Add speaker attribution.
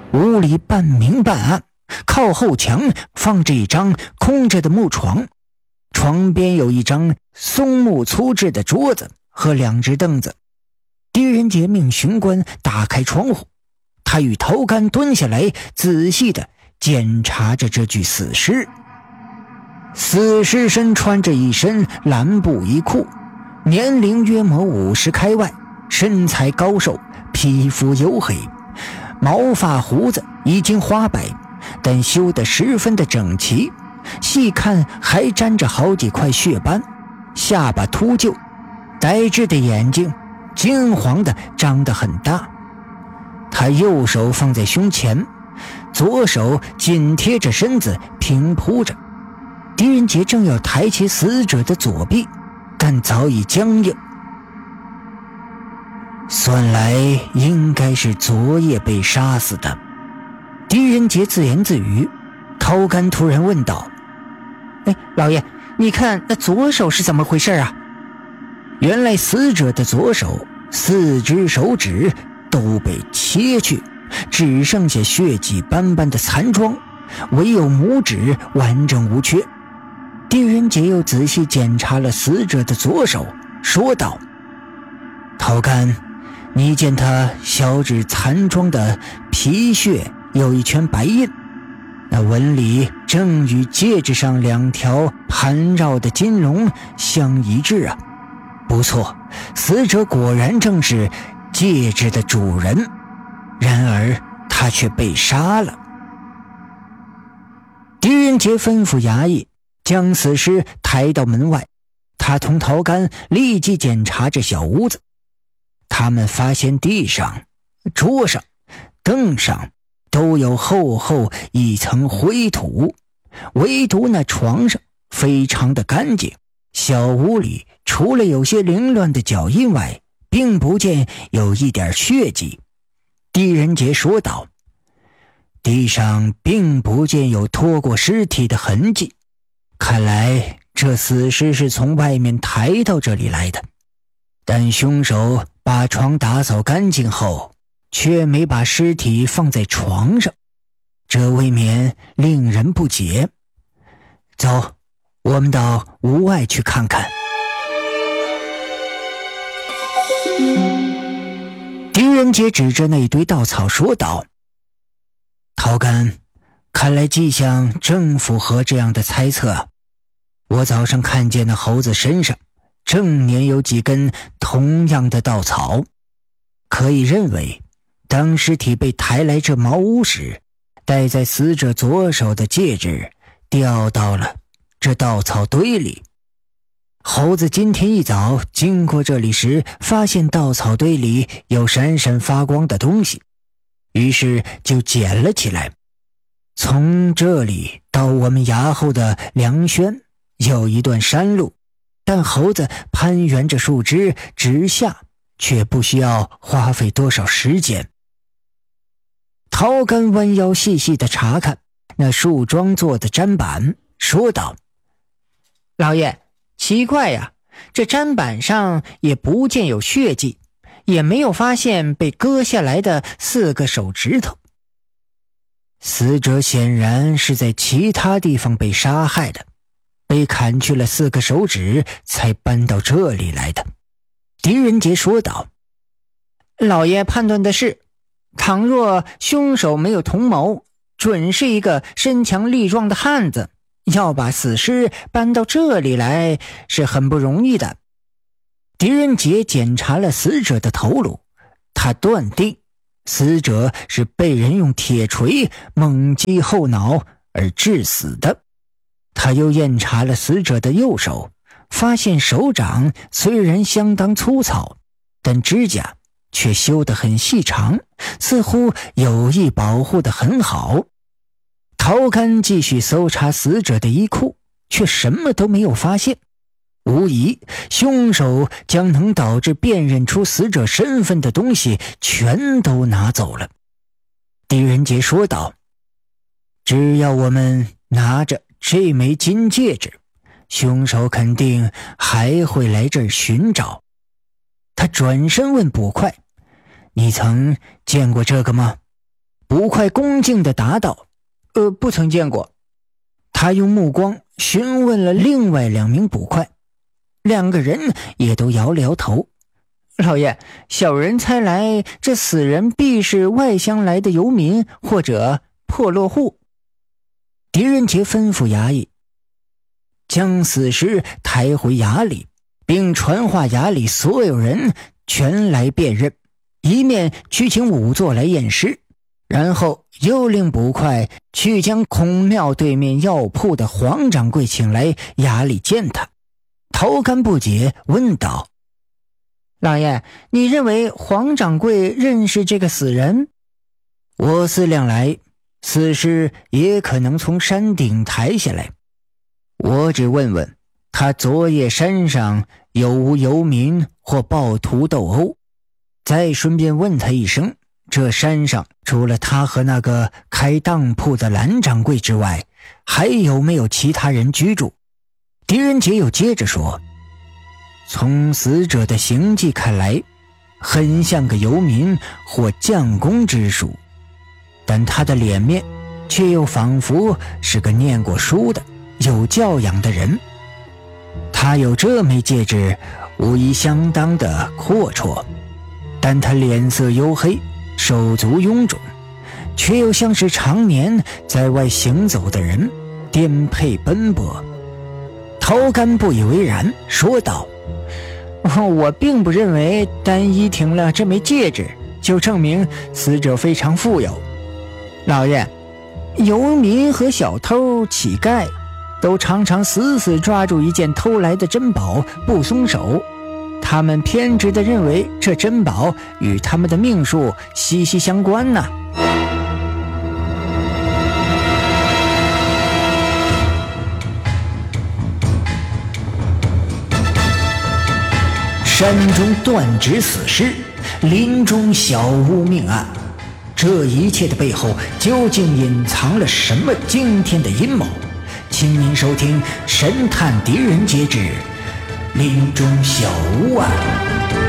Speaker 1: 屋里半明半暗，靠后墙放着一张空着的木床，床边有一张松木粗制的桌子和2只凳子。狄仁杰命巡官打开窗户，他与陶干蹲下来，仔细地检查着这具死尸。死尸身穿着一身蓝布衣裤，年龄约莫50开外，身材高瘦，皮肤黝黑，毛发胡子已经花白，但修得十分的整齐，细看还沾着好几块血斑，下巴秃鹫，呆滞的眼睛金黄的张得很大。他右手放在胸前，左手紧贴着身子平铺着。狄仁杰正要抬起死者的左臂，但早已僵硬。算来应该是昨夜被杀死的，狄仁杰自言自语。陶干突然问道：
Speaker 2: 老爷，你看那左手是怎么回事啊？
Speaker 1: 原来死者的左手4只手指都被切去，只剩下血迹斑斑的残妆，唯有拇指完整无缺。狄仁杰又仔细检查了死者的左手，说道：陶干，你见他小指残妆的皮屑有一圈白印，那纹理正与戒指上2条盘绕的金龙相一致啊！不错，死者果然正是戒指的主人，然而他却被杀了。狄仁杰吩咐衙役将死尸抬到门外，他同陶干立即检查着小屋子。他们发现地上、桌上、凳上都有厚厚一层灰土，唯独那床上非常的干净。小屋里除了有些凌乱的脚印外，并不见有一点血迹。狄仁杰说道：地上并不见有拖过尸体的痕迹，看来这死尸是从外面抬到这里来的。但凶手把床打扫干净后，却没把尸体放在床上，这未免令人不解。走，我们到屋外去看看。狄仁杰指着那一堆稻草说道：陶干，看来迹象正符合这样的猜测。我早上看见那猴子身上正粘有几根同样的稻草，可以认为当尸体被抬来这茅屋时，戴在死者左手的戒指掉到了这稻草堆里。猴子今天一早经过这里时，发现稻草堆里有闪闪发光的东西，于是就捡了起来。从这里到我们衙后的梁轩有一段山路，但猴子攀援着树枝直下，却不需要花费多少时间。陶干弯腰细细地查看那树桩做的砧板，说道：
Speaker 2: 老爷，奇怪呀，这砧板上也不见有血迹，也没有发现被割下来的4个手指头。
Speaker 1: 死者显然是在其他地方被杀害的，被砍去了4个手指才搬到这里来的。狄仁杰说道：
Speaker 2: 老爷判断的是，倘若凶手没有同谋，准是一个身强力壮的汉子，要把死尸搬到这里来是很不容易的。狄仁杰检查了死者的头颅，他断定死者是被人用铁锤猛击后脑而致死的。他又验查了死者的右手，发现手掌虽然相当粗糙，但指甲却修得很细长，似乎有意保护得很好。陶干继续搜查死者的衣裤，却什么都没有发现。无疑，凶手将能导致辨认出死者身份的东西全都拿走了。狄仁杰说道：只要我们拿着这枚金戒指，凶手肯定还会来这儿寻找。他转身问捕快：你曾见过这个吗？
Speaker 1: 捕快恭敬地答道：
Speaker 2: 不曾见过。
Speaker 1: 他用目光询问了另外2名捕快，2个人也都摇了摇头。
Speaker 2: 老爷，小人猜来这死人必是外乡来的游民或者破落户。
Speaker 1: 狄仁杰吩咐衙役将死尸抬回衙里，并传话衙里所有人全来辨认，一面去请仵作来验尸，然后又令捕快去将孔庙对面药铺的黄掌柜请来衙里见他。陶干不解问道：
Speaker 2: 老爷，你认为黄掌柜认识这个死人？
Speaker 1: 我思量来，死尸也可能从山顶抬下来，我只问问他昨夜山上有无游民或暴徒斗殴，再顺便问他一声，这山上除了他和那个开当铺的蓝掌柜之外，还有没有其他人居住？狄仁杰又接着说：从死者的行迹看来，很像个游民或匠工之属，但他的脸面却又仿佛是个念过书的有教养的人。他有这枚戒指无疑相当的阔绰，但他脸色黝黑，手足臃肿，却又像是常年在外行走的人，颠沛奔波。陶干不以为然，说道：
Speaker 2: 我并不认为单依停了这枚戒指就证明死者非常富有。老爷，游民和小偷、乞丐都常常死死抓住一件偷来的珍宝不松手，他们偏执地认为这珍宝与他们的命数息息相关呢。
Speaker 1: 山中断指死尸，林中小屋命案，这一切的背后究竟隐藏了什么惊天的阴谋？请您收听《神探狄仁杰之林中小屋案》。